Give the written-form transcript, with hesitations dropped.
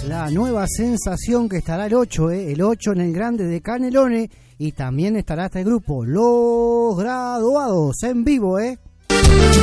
la nueva sensación que estará el 8, el 8 en el Grande de Canelones, y también estará este grupo, Los Graduados, en vivo,